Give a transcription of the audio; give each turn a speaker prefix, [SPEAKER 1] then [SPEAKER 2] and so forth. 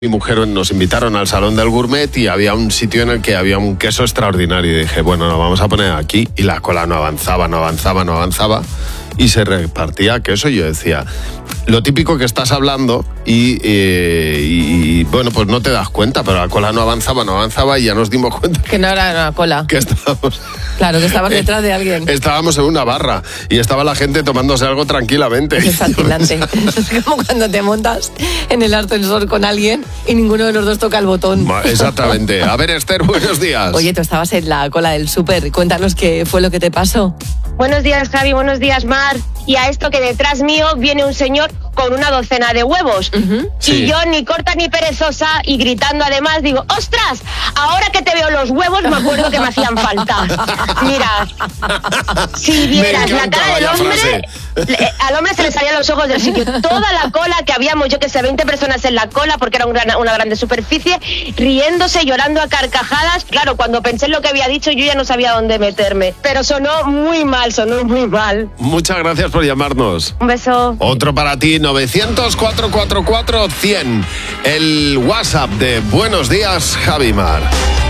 [SPEAKER 1] Mi mujer nos invitaron al Salón del Gourmet y había un sitio en el que había un queso extraordinario. Y dije, bueno, lo vamos a poner aquí. Y la cola no avanzaba. Y se repartía queso. Y yo decía, lo típico que estás hablando y bueno, pues no te das cuenta, pero la cola no avanzaba y ya nos dimos cuenta.
[SPEAKER 2] Que no era una cola.
[SPEAKER 1] Que estábamos...
[SPEAKER 2] Claro, que estabas detrás de alguien.
[SPEAKER 1] Estábamos en una barra y estaba la gente tomándose algo tranquilamente.
[SPEAKER 2] Es fascinante. Es como cuando te montas en el ascensor con alguien y ninguno de los dos toca el botón.
[SPEAKER 1] Exactamente. A ver, Esther, buenos días.
[SPEAKER 2] Oye, tú estabas en la cola del súper. Cuéntanos qué fue lo que te pasó.
[SPEAKER 3] Buenos días, Javi. Buenos días, Mar. Y a esto que detrás mío viene un señor con una docena de huevos.
[SPEAKER 1] Sí.
[SPEAKER 3] Y yo ni corta ni perezosa y gritando además digo, ¡ostras! Ahora que te veo los huevos me acuerdo que me hacían falta. Mira, si vieras la cara del hombre, al hombre se le salían los ojos del sitio. Toda la cola que habíamos, yo que sé, 20 personas en la cola porque era una grande superficie, riéndose, llorando a carcajadas. Claro, cuando pensé en lo que había dicho yo ya no sabía dónde meterme. Pero sonó muy mal.
[SPEAKER 1] Muchas gracias por llamarnos.
[SPEAKER 3] Un beso.
[SPEAKER 1] Otro para ti, 900-444-100. El WhatsApp de Buenos Días, Javimar.